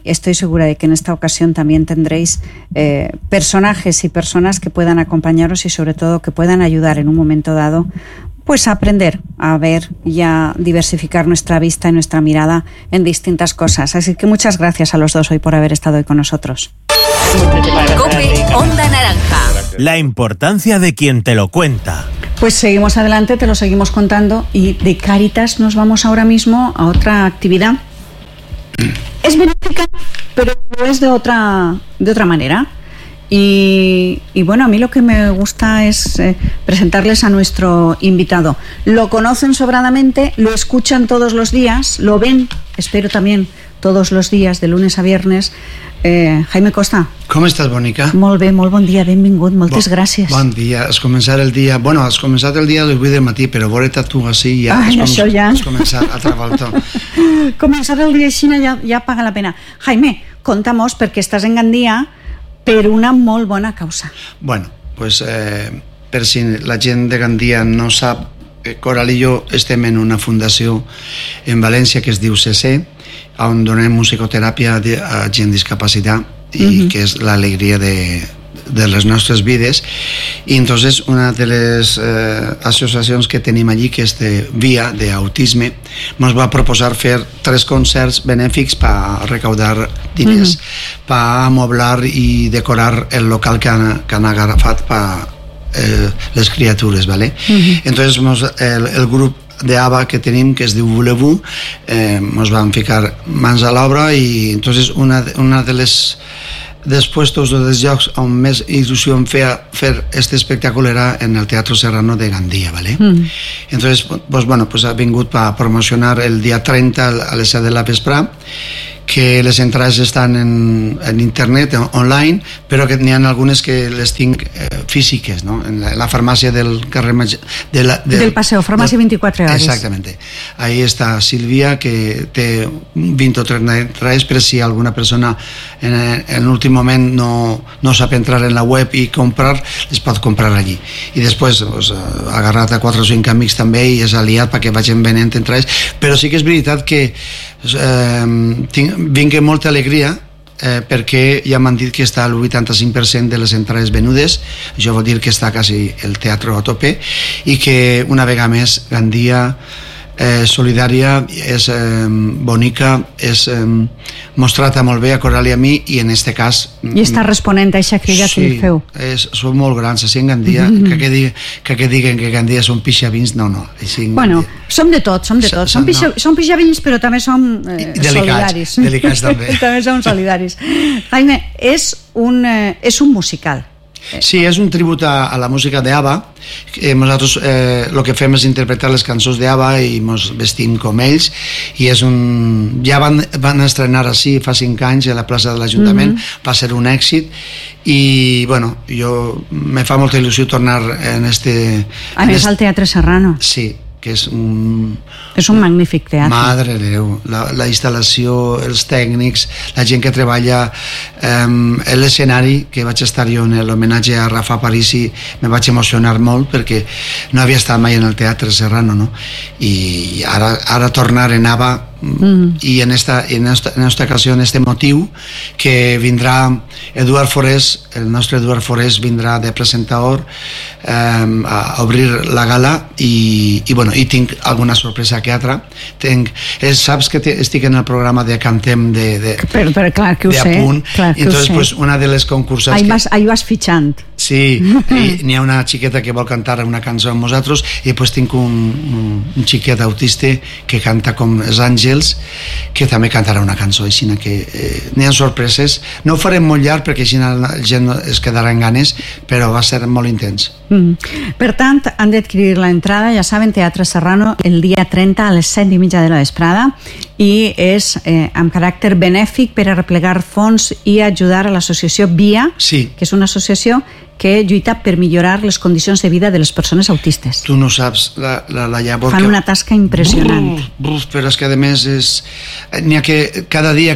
estoy segura de que en esta ocasión también tendréis personajes y personas que puedan acompañaros y sobre todo que puedan ayudar en un momento dado pues a aprender a ver y a diversificar nuestra vista y nuestra mirada en distintas cosas. Así que muchas gracias a los dos hoy por haber estado hoy con nosotros. COPE Onda Naranja. La importancia de quien te lo cuenta. Pues seguimos adelante, te lo seguimos contando, y de Cáritas nos vamos ahora mismo a otra actividad. Es benéfica, pero es de otra manera. Y bueno, a mí lo que me gusta es presentarles a nuestro invitado. Lo conocen sobradamente, lo escuchan todos los días, lo ven, espero también, todos los días, de lunes a viernes. Jaime Costa. Com estàs, Bonica? Molt bé, molt bon dia, benvingut, moltes gràcies. Bon dia, has començat el dia... Bueno, has començat el dia a les 8 del matí, però veure't tu així ja... Has començat a trabaltar. Començar el dia així ja paga la pena. Jaime, contamos, perquè estàs en Gandia per una molt bona causa. Bueno, pues per si la gent de Gandia no sap, Coral i jo estem en una fundació en València que es diu CC, on donem musicoteràpia a gent discapacitat i que és l'alegria de les nostres vides. I entonces una de les associacions que tenim allí, que és de Via, d'autisme, ens va proposar fer 3 concerts benèfics per recaudar diners, per amoblar i decorar el local que han agafat per les criatures, ¿vale? Entonces el grup de ABBA que tenim, que es diu Voulez-Vous, ens van ficar mans a l'obra, i entonces una de dels puestos o dels llocs on més il·lusió em feia fer este espectacle era en el Teatro Serrano de Gandia, ¿vale? Entonces, pues bueno, pues ha vingut per promocionar el dia 30 a les 7 de la vesprà, que les entrades estan en internet, online, però que n'hi ha algunes que les tinc físiques, no? En la farmàcia del carrer del Paseo, farmàcia 24 hores. Exactamente. Ahí està Sílvia, que té 20 o 30 entrades, però si alguna persona en l'últim moment no sap entrar en la web i comprar, les pot comprar allí. I després pues, ha agarrat a 4 o 5 amics també i és aliat perquè vagin venent entrades, però sí que és veritat que vinc amb molta alegria perquè ja m'han dit que està el 85% de les entrades venudes. Això vol dir que està quasi el teatre a tope i que una vegada més Gandia solidària, és bonica, és mostrada molt bé a Coral i a mi, i en este cas... I està responent a aquesta crida que li feu. Són molt grans, així en Gandia, que diguen que Gandia són pixavins, no. Bueno, som de tot. Som pixavins, però també som solidaris. Delicats també. També som solidaris. Jaime, és un musical. Sí, és un tribut a la música d'ABBA. Nosaltres el que fem és interpretar les cançons d'ABBA i ens vestim com ells, i ja van estrenar així fa 5 anys a la plaça de l'Ajuntament, va ser un èxit, i bueno, me fa molta il·lusió tornar en a més al Teatre Serrano. Sí, que és un magnífic teatre. Madre de Déu, la instal·lació, els tècnics, la gent que treballa, l'escenari, que vaig estar jo en l'homenatge a Rafa Parisi, me vaig emocionar molt perquè no havia estat mai en el Teatre Serrano, no? I ara tornar en ABBA, i en esta ocasió, en este motiu, que vindrà Eduard Forés, el nostre Eduard Forés vindrà de presentador a obrir la gala, i bueno, i tinc alguna sorpresa que altra. Saps que estic en el programa de Cantem però clar que ho sé, i entonces pues una de les concursants ahí vas fitxant. Sí, n'hi ha una xiqueta que vol cantar una cançó amb nosaltres, i després tinc un xiquet autista que canta com els àngels, que també cantarà una cançó, així que n'hi ha sorpreses. No ho farem molt llarg perquè així la gent es quedarà en ganes, però va ser molt intens. Per tant, han d'adquirir l'entrada, ja saben, Teatre Serrano, el dia 30 a les 7:30 de la vesprada, i és amb caràcter benèfic per a replegar fons i ajudar a l'associació Via, que és una associació que lluita per millorar les condicions de vida de les persones autistes. Tu no saps la llavor... Fan una tasca impressionant. Però és que a més n'hi ha que cada dia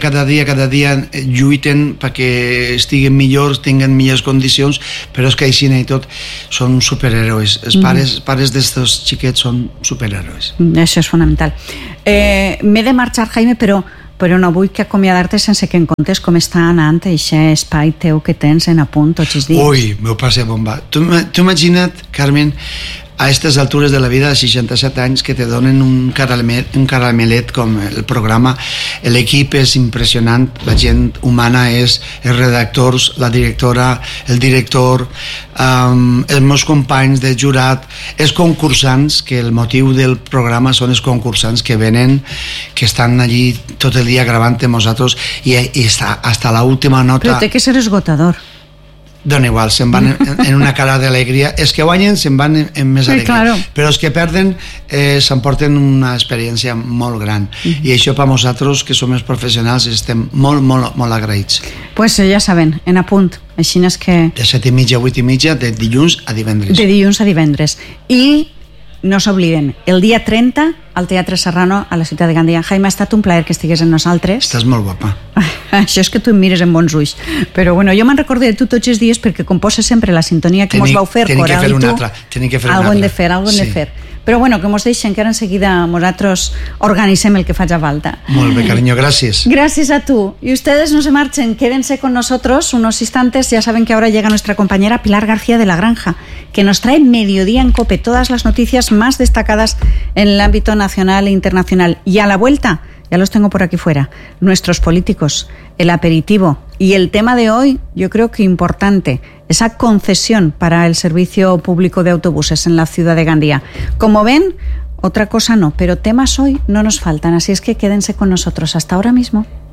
lluiten perquè estiguen millors, tinguen millors condicions, però és que així i tot són superherois. Els pares d'estos xiquets són superherois. Això és fonamental. M'he de marxar, Jaime, però però no vull que acomiadar-te sense que em contes com està anant aquest espai teu que tens en Apunt tots els dies. Ui, meu passe bomba. Tu imagina't, Carmen, a aquestes altures de la vida, a 67 anys, que te donen un caramelet com el programa. L'equip és impressionant, la gent humana és els redactors, la directora, el director, els meus companys de jurat, els concursants, que el motiu del programa són els concursants que venen, que estan allí tot el dia gravant amb nosaltres i hasta la última nota. Però té que ser esgotador. Dona igual, se'n van en una cara d'alegria. Els que guanyen se'n van en més alegria, claro. Però els que perden s'emporten una experiència molt gran, i això per nosaltres que som els professionals estem molt, molt, molt agraïts. Pues ja saben, en Apunt, així és que... De 7:30 a 8:30, de dilluns a divendres. De dilluns a divendres. I no s'obliden, el dia 30 al Teatre Serrano a la ciutat de Gandia. Jaime, ha estat un plaer que estigués amb nosaltres. Estàs molt guapa. Això és que tu em mires amb bons ulls. Però bueno, jo me'n recordo de tu tots els dies perquè composes sempre la sintonia que mos vau fer Coral i tu. Tenim que fer una altra. Algo hem de fer. Però bueno, que mos deixen, que ara enseguida nosaltres organicem el que faig a falta. Molt bé, cariño, gracias. Gracias a tú. Y ustedes no se marchen, quédense con nosotros unos instantes. Ya saben que ahora llega nuestra compañera Pilar García de la Granja, que nos trae Mediodía en COPE, todas las noticias más destacadas en el ámbito nacional e internacional. Y a la vuelta, ya los tengo por aquí fuera, nuestros políticos, el aperitivo y el tema de hoy, yo creo que importante, esa concesión para el servicio público de autobuses en la ciudad de Gandía. Como ven, otra cosa no, pero temas hoy no nos faltan, así es que quédense con nosotros. Hasta ahora mismo.